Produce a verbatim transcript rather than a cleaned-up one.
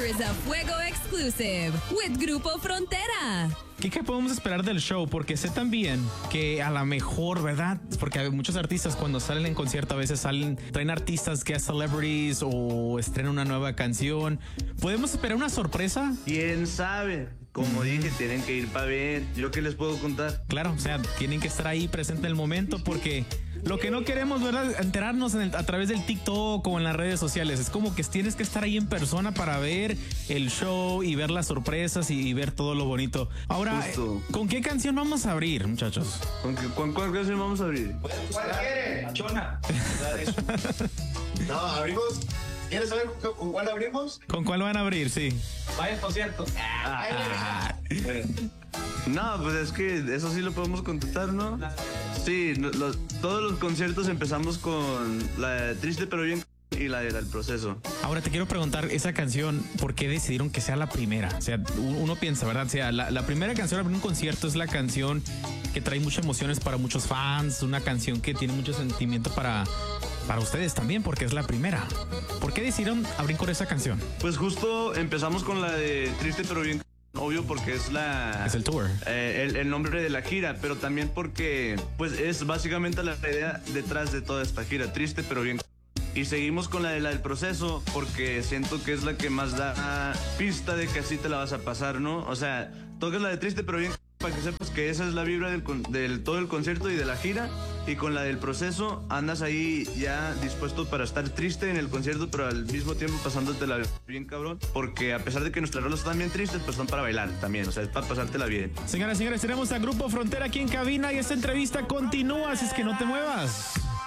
is a Fuego exclusive with Grupo Frontera. ¿Qué, ¿Qué podemos esperar del show? Porque sé también que a lo mejor, ¿verdad? Porque hay muchos artistas cuando salen en concierto a veces salen, traen artistas que es celebrities o estrenan una nueva canción. ¿Podemos esperar una sorpresa? ¿Quién sabe? Como dije, tienen que ir para ver. ¿Yo qué les puedo contar? Claro, o sea, tienen que estar ahí presente en el momento porque lo que no queremos, ¿verdad? Enterarnos en el, a través del TikTok o en las redes sociales. Es como que tienes que estar ahí en persona para ver el show y ver las sorpresas y, y ver todo lo bonito. Ahora, Justo. ¿con qué canción vamos a abrir, muchachos? ¿Con, qué, con cuál canción vamos a abrir? ¿Cuál quiere? Chona. No, abrimos. ¿Quieres saber con, con cuál abrimos? ¿Con cuál van a abrir? Sí. Vaya al concierto. Ah. No, pues es que eso sí lo podemos contestar, ¿no? Sí, no, los, todos los conciertos empezamos con la de Triste pero Bien y la del Proceso. Ahora te quiero preguntar, esa canción, ¿por qué decidieron que sea la primera? O sea, uno piensa, ¿verdad? O sea, la, la primera canción en un concierto es la canción que trae muchas emociones para muchos fans, una canción que tiene mucho sentimiento para, para ustedes también, porque es la primera. ¿Por qué decidieron abrir con esa canción? Pues justo empezamos con la de Triste pero Bien, obvio porque es la... Es el tour. Eh, el, el nombre de la gira, pero también porque pues es básicamente la idea detrás de toda esta gira, Triste pero Bien. Y seguimos con la de la del Proceso porque siento que es la que más da pista de que así te la vas a pasar, ¿no? O sea, tocas la de Triste pero Bien para que sepas que esa es la vibra del, del todo el concierto y de la gira. Y con la del Proceso andas ahí ya dispuesto para estar triste en el concierto, pero al mismo tiempo pasándotela bien cabrón. Porque a pesar de que nuestras rolas están bien tristes, pues son para bailar también. O sea, es para pasártela bien. Señoras y señores, tenemos a Grupo Frontera aquí en cabina y esta entrevista continúa, así es que no te muevas.